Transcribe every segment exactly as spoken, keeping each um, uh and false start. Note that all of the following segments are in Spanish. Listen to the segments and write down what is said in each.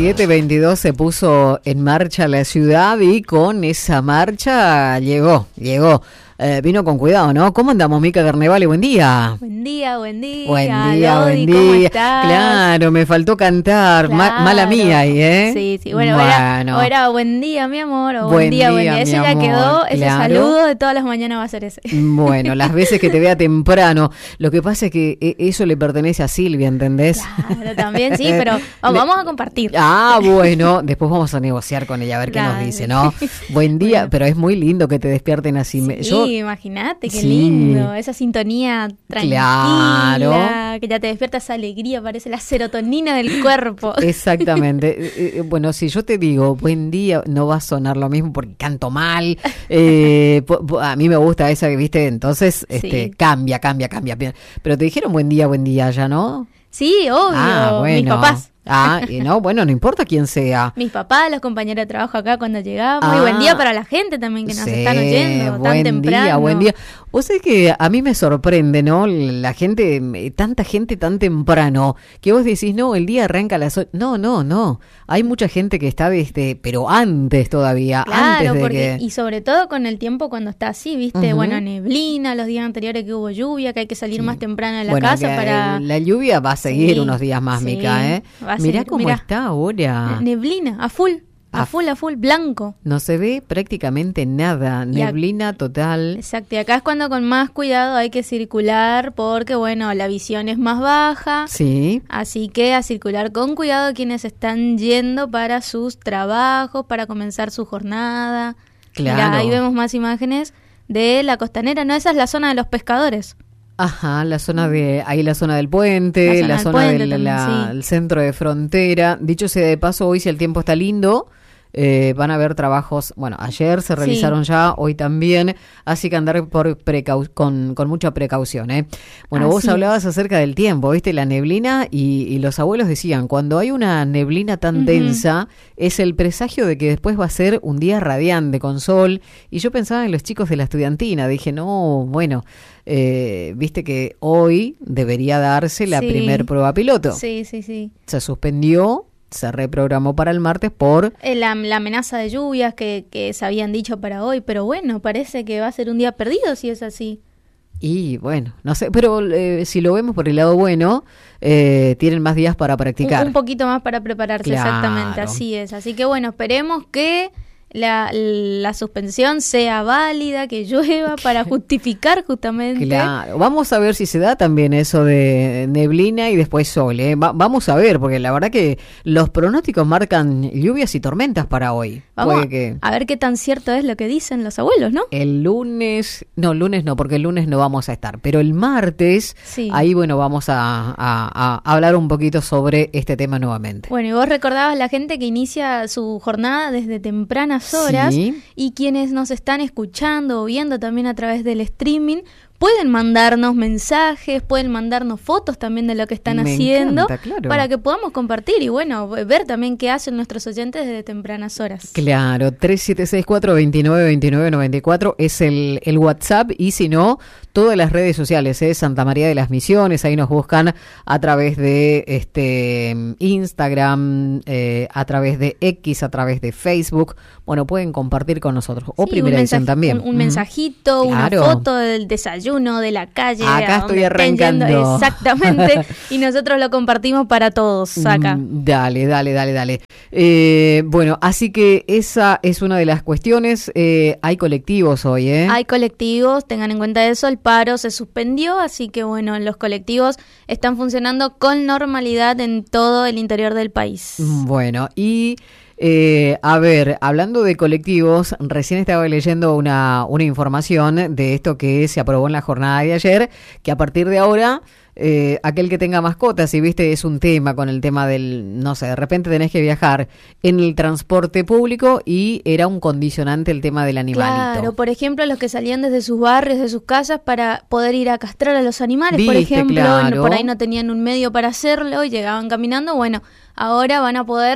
siete veintidós se puso en marcha la ciudad y con esa marcha llegó, llegó. Eh, vino con cuidado, ¿no? ¿Cómo andamos, Mica Carnevale? Buen día. Buen día, buen día. Buen día, Lodi, buen ¿cómo día. estás? Claro, me faltó cantar. Claro. Ma- mala mía ahí, ¿eh? Sí, sí. Bueno, bueno. Era, o era buen día, mi amor, o buen, Buen día, buen día, día. Ese mi ya amor, quedó, ese claro. saludo de todas las mañanas va a ser ese. Bueno, las veces que te vea temprano. Lo que pasa es que eh, eso le pertenece a Silvia, ¿entendés? Claro, también sí, pero vamos, Le- vamos a compartir. Ah, bueno, después vamos a negociar con ella a ver qué nos Dale. dice, ¿no? Buen día, Bueno. pero es muy lindo que te despierten así. Me- Sí, Yo, imagínate, qué Sí. lindo, esa sintonía tranquila, Claro. que ya te despierta esa alegría, parece la serotonina del cuerpo. exactamente. Eh, eh, Bueno, si yo te digo buen día, no va a sonar lo mismo porque canto mal. Eh, po- po- a mí me gusta esa que viste, entonces este, Sí. cambia, cambia, cambia. Pero te dijeron buen día, buen día ya, ¿no? Sí, obvio, Ah, bueno. mis papás. Ah, y no, bueno, no importa quién sea. Mis papás, los compañeros de trabajo acá cuando llegamos. Ah. Y buen día para la gente también que nos Sí, están oyendo buen tan temprano. día, buen día. O sea que a mí me sorprende, ¿no? La gente, eh, tanta gente tan temprano, que vos decís, no, el día arranca a las ocho. No, no, no. Hay mucha gente que está desde, pero antes todavía, Claro, antes de porque, que... y sobre todo con el tiempo cuando está así, ¿viste? Ujú. Bueno, neblina, los días anteriores que hubo lluvia, que hay que salir más temprano de la Bueno, casa que, para... eh, la lluvia va a seguir Sí, unos días más, sí, Mica, ¿eh? va a Mirá seguir, cómo mirá. está ahora. Neblina, a full, a A- full, a full, blanco. No se ve prácticamente nada, Y a- neblina total. Exacto, y acá es cuando con más cuidado hay que circular porque, bueno, la visión es más baja. Sí, Así que a circular con cuidado quienes están yendo para sus trabajos, para comenzar su jornada. Claro. Mirá, ahí vemos más imágenes de la costanera, ¿no? Esa es la zona de los pescadores. ajá, la zona de, ahí la zona del puente, La la zona zona, del puente del también, la- sí. el centro de frontera. Dicho sea de paso, hoy si el tiempo está lindo, eh, van a haber trabajos, bueno, ayer se realizaron ya, hoy también, así que andar por precau- con, con mucha precaución, ¿eh? Bueno, vos Así hablabas acerca del tiempo, ¿viste? La neblina y, y los abuelos decían, cuando hay una neblina tan Ujú. densa, es el presagio de que después va a ser un día radiante con sol, y yo pensaba en los chicos de la estudiantina, dije, no, bueno, eh, viste que hoy debería darse la Sí. primer prueba piloto. Sí, sí, sí. Se suspendió, se reprogramó para el martes por... Eh, La, la amenaza de lluvias que, que se habían dicho para hoy, pero bueno, parece que va a ser un día perdido si es así. Y bueno, no sé, pero eh, si lo vemos por el lado bueno, eh, tienen más días para Un, practicar. un poquito más para prepararse, Claro. exactamente, así es. Así que bueno, esperemos que la, la suspensión sea válida, que llueva para justificar justamente. Claro, vamos a ver si se da también eso de neblina y después sol, ¿eh? Va- vamos a ver, porque la verdad que los pronósticos marcan lluvias y tormentas para hoy. Vamos Puede que a ver qué tan cierto es lo que dicen los abuelos, ¿no? el lunes, no, lunes no, porque el lunes no vamos a estar, pero el martes, Sí. ahí bueno, vamos a, a- a hablar un poquito sobre este tema nuevamente. Bueno, y vos recordabas la gente que inicia su jornada desde tempranas horas Sí. y quienes nos están escuchando o viendo también a través del streaming pueden mandarnos mensajes, pueden mandarnos fotos también de lo que están Me haciendo encanta, claro. para que podamos compartir y bueno, ver también qué hacen nuestros oyentes desde tempranas horas. Claro, tres siete seis cuatro dos nueve dos nueve nueve cuatro es el, el WhatsApp y si no, todas las redes sociales, ¿eh? Santa María de las Misiones, ahí nos buscan a través de este Instagram, eh, a través de X, a través de Facebook. Bueno, pueden compartir con nosotros. O Sí, Primera un Edición mensaje- también. Un, un Ujú. mejito, Claro. una foto del desayuno, de la calle. Acá a estoy donde estén yendo. arrancando. Exactamente. Y nosotros lo compartimos para todos acá. Mm, Dale, dale, dale, dale. Eh, bueno, así que esa es una de las cuestiones. Eh, hay colectivos hoy, ¿eh? Hay colectivos, tengan en cuenta eso, el paro se suspendió, así que bueno, los colectivos están funcionando con normalidad en todo el interior del país. Bueno, y eh, a ver, hablando de colectivos, recién estaba leyendo una, una información de esto que se aprobó en la jornada de ayer, que a partir de ahora, eh, aquel que tenga mascotas, y viste, es un tema con el tema del, no sé, de repente tenés que viajar en el transporte público y era un condicionante el tema del animalito. Claro, por ejemplo, los que salían desde sus barrios, de sus casas para poder ir a castrar a los animales, por Viste, ejemplo, claro. no- por ahí no tenían un medio para hacerlo y llegaban caminando, bueno, ahora van a poder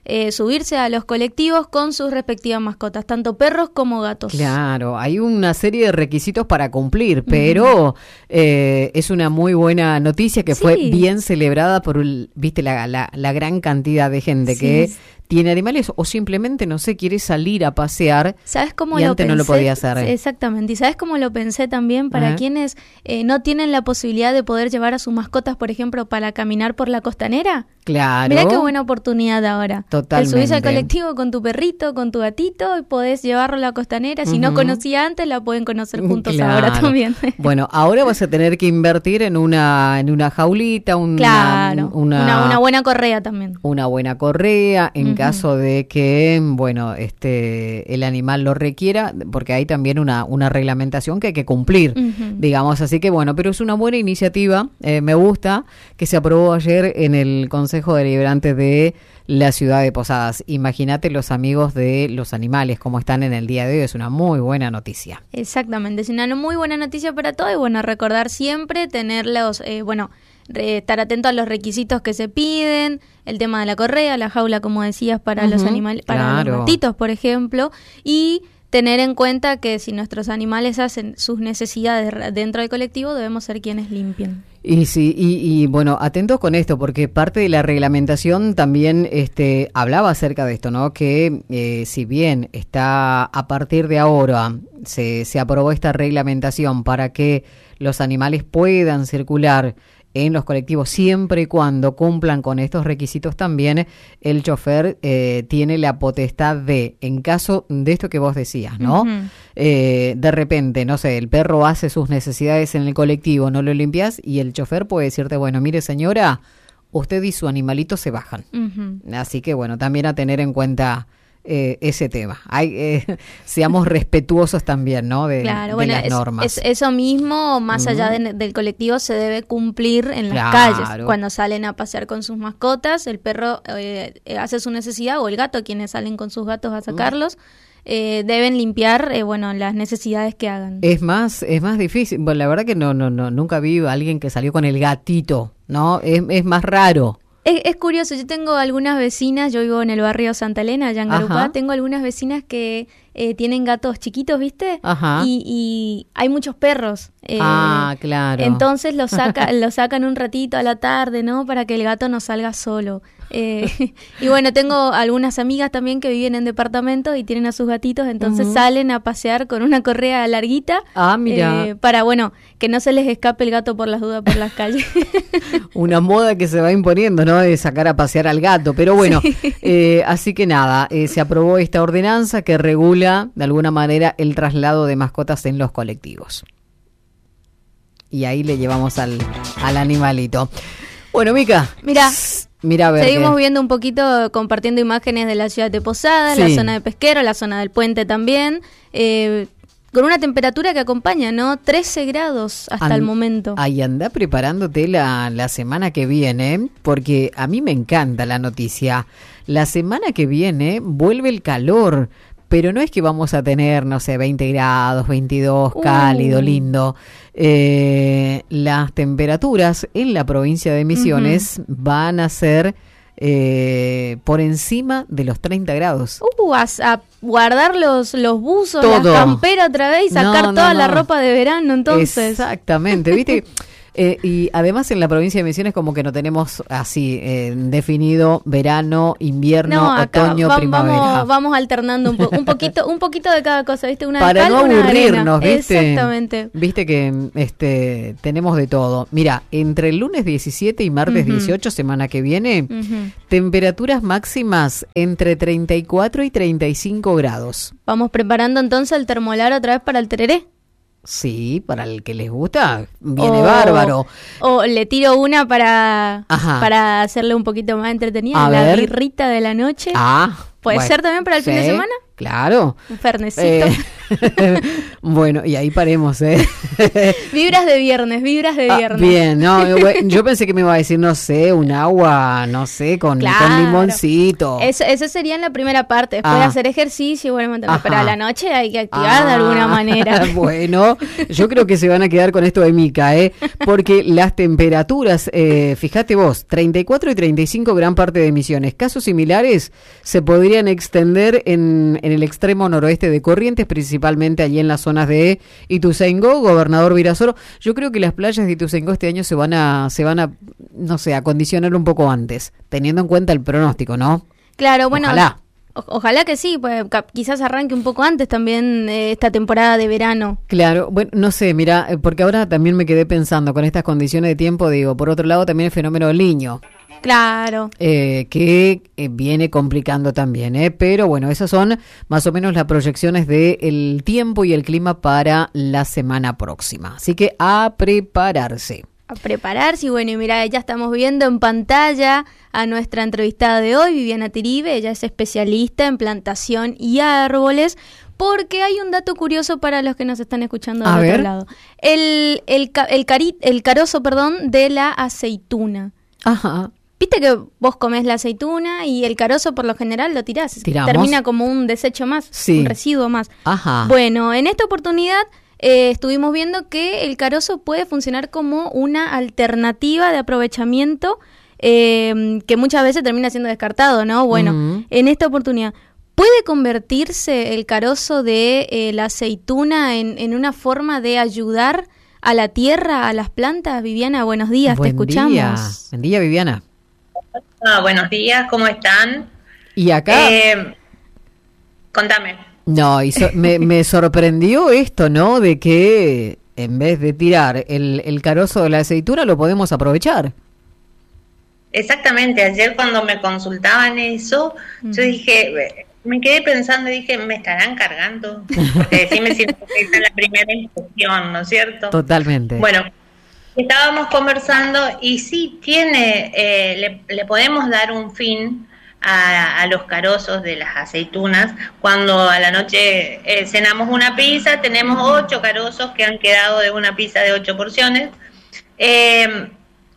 eh, subirse a los colectivos con sus respectivas mascotas, tanto perros como gatos. Claro, hay una serie de requisitos para cumplir, pero uh-huh. eh, es una muy buena noticia que sí. fue bien celebrada por, el, viste, la, la, la gran cantidad de gente sí. que tiene animales o simplemente, no sé, quiere salir a pasear. ¿Sabes cómo y lo antes pensé? No lo podía hacer. Exactamente. ¿Y sabes cómo lo pensé también para uh-huh. quienes eh, no tienen la posibilidad de poder llevar a sus mascotas, por ejemplo, para caminar por la costanera? Claro. Mirá qué buena oportunidad ahora. Totalmente. Te subís al colectivo con tu perrito, con tu gatito y podés llevarlo a la costanera. Si uh-huh. no conocía antes, la pueden conocer juntos claro. ahora también. Bueno, ahora vas a tener que invertir en una en una jaulita, una, claro. una, una, una buena correa también. Una buena correa en uh-huh. caso de que, bueno, este el animal lo requiera, porque hay también una, una reglamentación que hay que cumplir, uh-huh. digamos. Así que, bueno, pero es una buena iniciativa. Eh, me gusta que se aprobó ayer en el Consejo Deliberante de la ciudad de Posadas. Imagínate los amigos de los animales como están en el día de hoy, es una muy buena noticia. Exactamente, es una muy buena noticia para todos y bueno, recordar siempre tenerlos, eh, bueno, re, estar atento a los requisitos que se piden, el tema de la correa, la jaula como decías para uh-huh, los animales, para claro. los gatitos por ejemplo, y tener en cuenta que si nuestros animales hacen sus necesidades dentro del colectivo, debemos ser quienes limpien. Y sí, y, y bueno, atentos con esto, porque parte de la reglamentación también este, hablaba acerca de esto, ¿no? Que eh, si bien está a partir de ahora, se, se aprobó esta reglamentación para que los animales puedan circular en los colectivos siempre y cuando cumplan con estos requisitos, también el chofer eh, tiene la potestad de, en caso de esto que vos decías, ¿no? Uh-huh. Eh, de repente, no sé, el perro hace sus necesidades en el colectivo, no lo limpias y el chofer puede decirte, bueno, mire señora, usted y su animalito se bajan. Uh-huh. Así que bueno, también a tener en cuenta Eh, ese tema. Hay, eh, seamos respetuosos también, ¿no? De, claro, de bueno, las es, normas. Es, eso mismo, más uh-huh. allá de, del colectivo, se debe cumplir en las claro. calles. Cuando salen a pasear con sus mascotas, el perro eh, hace su necesidad, o el gato, quienes salen con sus gatos a sacarlos, uh-huh. eh, deben limpiar, eh, bueno, las necesidades que hagan. Es más, es más difícil. Bueno, la verdad que no, no, no, nunca vi a alguien que salió con el gatito, ¿no? Es, es más raro. Es, es curioso, yo tengo algunas vecinas, yo vivo en el barrio Santa Elena, allá en Garupá, Ajá. tengo algunas vecinas que eh, tienen gatos chiquitos, ¿viste? Ajá. Y, y hay muchos perros. Eh, ah, claro. Entonces los saca, los sacan un ratito a la tarde, ¿no? Para que el gato no salga solo. Eh, y bueno, tengo algunas amigas también que viven en departamentos y tienen a sus gatitos, entonces uh-huh. salen a pasear con una correa larguita. Ah, mira. Eh, para, bueno, que no se les escape el gato por las dudas por las calles. Una moda que se va imponiendo, ¿no? De sacar a pasear al gato. Pero bueno, sí. eh, así que nada, eh, se aprobó esta ordenanza que regula de alguna manera el traslado de mascotas en los colectivos. Y ahí le llevamos al, al animalito. Bueno, Mica. Mira. Mira, a ver seguimos qué. viendo un poquito, compartiendo imágenes de la ciudad de Posadas, sí. la zona de Pesquero, la zona del Puente también, eh, con una temperatura que acompaña, ¿no? trece grados hasta And, el momento. Ahí anda preparándote la, la semana que viene, porque a mí me encanta la noticia. La semana que viene vuelve el calor, pero no es que vamos a tener, no sé, veinte grados, veintidós, uh. cálido, lindo. Eh, las temperaturas en la provincia de Misiones uh-huh. van a ser eh, por encima de los treinta grados. Uh, a, a guardar los, los buzos, Todo. la campera otra vez y sacar no, no, toda no. la ropa de verano, entonces. Exactamente, ¿viste? Eh, y además en la provincia de Misiones como que no tenemos así eh, definido verano, invierno, no, acá, otoño, va, primavera. Vamos, vamos alternando un, po- un poquito, un poquito de cada cosa, ¿viste? Una Para de cal, no una aburrirnos, de arena. ¿viste? Exactamente. Viste que este tenemos de todo. Mira, entre el lunes diecisiete y martes uh-huh. dieciocho, semana que viene, uh-huh. temperaturas máximas entre treinta y cuatro y treinta y cinco grados. Vamos preparando entonces el termolar otra vez para el tereré. Sí, para el que les gusta, viene o, bárbaro. O le tiro una para, para hacerle un poquito más entretenida, a la ver. birrita de la noche. Ah, ¿Puede bueno, ser también para el sí, fin de semana? Claro. Un fernecito. Eh, Bueno, y ahí paremos, ¿eh? Vibras de viernes, vibras de viernes. Ah, bien, no, yo pensé que me iba a decir, no sé, un agua, no sé, con, claro. con limoncito. Eso, eso sería en la primera parte, después ah. de hacer ejercicio, bueno, pero a la noche hay que activar ah. de alguna manera. Bueno, yo creo que se van a quedar con esto de Mica, ¿eh? Porque las temperaturas, eh, fíjate vos, treinta y cuatro y treinta y cinco gran parte de Misiones. Casos similares se podrían extender en, en el extremo noroeste de Corrientes, principalmente allí en las zonas de Ituzaingó, Gobernador Virasoro. Yo creo que las playas de Ituzaingó este año se van a, se van a, no sé, a condicionar un poco antes, teniendo en cuenta el pronóstico, ¿no? Claro, bueno. Ojalá. O, ojalá que sí, pues quizás arranque un poco antes también eh, esta temporada de verano. Claro, bueno, no sé, mira, porque ahora también me quedé pensando con estas condiciones de tiempo, digo, por otro lado también el fenómeno del Niño. Claro. Eh, que eh, viene complicando también, ¿eh? Pero bueno, esas son más o menos las proyecciones del tiempo y el clima para la semana próxima. Así que a prepararse. A prepararse y bueno, y mira, ya estamos viendo en pantalla a nuestra entrevistada de hoy, Viviana Tiribe. Ella es especialista en plantación y árboles, porque hay un dato curioso para los que nos están escuchando del a otro ver. lado. El, el, el, cari, el carozo, perdón, de la aceituna. Ajá. Viste que vos comés la aceituna y el carozo por lo general lo tirás. ¿Tiramos? Termina como un desecho más, sí. un residuo más. Ajá. Bueno, en esta oportunidad eh, estuvimos viendo que el carozo puede funcionar como una alternativa de aprovechamiento eh, que muchas veces termina siendo descartado, ¿no? Bueno, uh-huh. En esta oportunidad, ¿puede convertirse el carozo de eh, la aceituna en, en una forma de ayudar a la tierra, a las plantas? Viviana, buenos días, Buen te escuchamos. Día. Buen día, Viviana. Ah, buenos días, ¿cómo están? Y acá... Eh, contame. No, y so, me, me sorprendió esto, ¿no? De que en vez de tirar el, el carozo de la aceituna lo podemos aprovechar. Exactamente, ayer cuando me consultaban eso, mm. yo dije, me quedé pensando y dije, me estarán cargando, porque sí me siento que esa es la primera impresión, ¿no es cierto? Totalmente. Bueno, estábamos conversando y sí tiene, eh, le, le podemos dar un fin a, a los carozos de las aceitunas. Cuando a la noche eh, cenamos una pizza, tenemos ocho carozos que han quedado de una pizza de ocho porciones. Eh,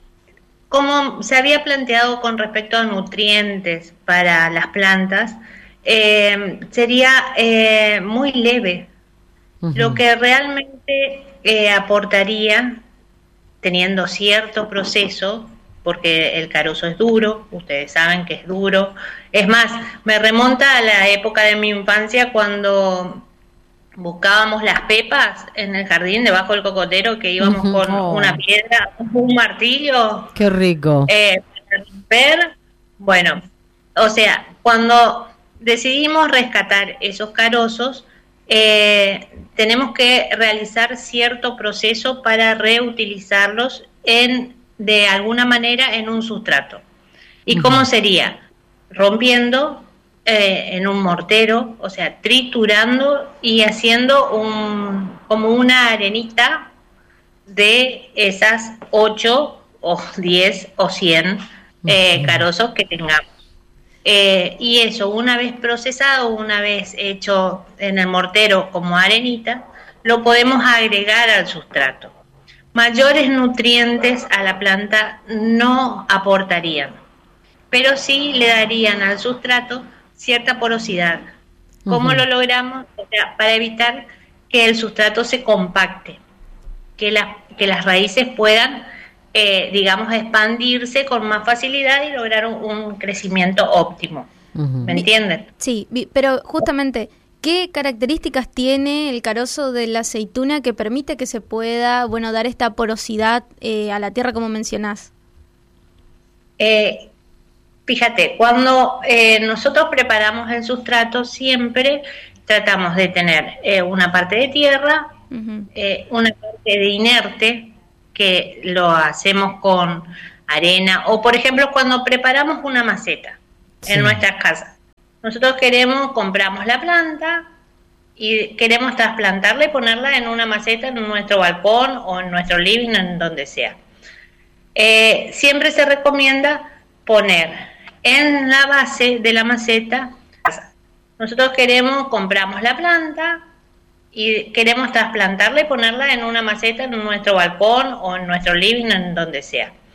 como se había planteado con respecto a nutrientes para las plantas, eh, sería eh, muy leve. Uh-huh. Lo que realmente eh, aportaría, teniendo cierto proceso, porque el carozo es duro, ustedes saben que es duro. Es más, me remonta a la época de mi infancia cuando buscábamos las pepas en el jardín debajo del cocotero, que íbamos uh-huh. con oh. una piedra, un martillo. Qué rico. Eh, para romper. Bueno, o sea, cuando decidimos rescatar esos carozos, eh, tenemos que realizar cierto proceso para reutilizarlos en, de alguna manera, en un sustrato. ¿Y uh-huh. cómo sería? Rompiendo eh, en un mortero, o sea, triturando y haciendo un como una arenita de esas ocho o diez o cien eh, carozos que tengamos. Eh, y eso, una vez procesado, una vez hecho en el mortero como arenita, lo podemos agregar al sustrato. Mayores nutrientes a la planta no aportarían, pero sí le darían al sustrato cierta porosidad. ¿Cómo uh-huh. lo logramos? O sea, para evitar que el sustrato se compacte, que, la, que las raíces puedan, eh, digamos, expandirse con más facilidad y lograr un, un crecimiento óptimo. Uh-huh. ¿Me entienden? Sí, pero justamente, ¿qué características tiene el carozo de la aceituna que permite que se pueda, bueno, dar esta porosidad eh, a la tierra, como mencionás? Eh, Fíjate, cuando eh, nosotros preparamos el sustrato, siempre tratamos de tener eh, una parte de tierra, uh-huh. eh, una parte de inerte, que lo hacemos con arena, o por ejemplo cuando preparamos una maceta sí. en nuestras casas. Nosotros queremos, compramos la planta y queremos trasplantarla y ponerla en una maceta en nuestro balcón o en nuestro living, en donde sea. Eh, siempre se recomienda poner en la base de la maceta, nosotros queremos, compramos la planta, y queremos trasplantarla y ponerla en una maceta en nuestro balcón o en nuestro living, en donde sea.